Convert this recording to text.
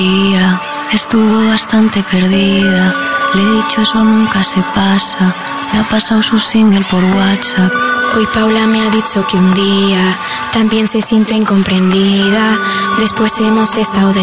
Estuvo bastante perdida. Le he dicho eso nunca se pasa. Me ha pasado su single por WhatsApp. Hoy Paula me ha dicho que un día también se siente incomprendida. Después hemos estado de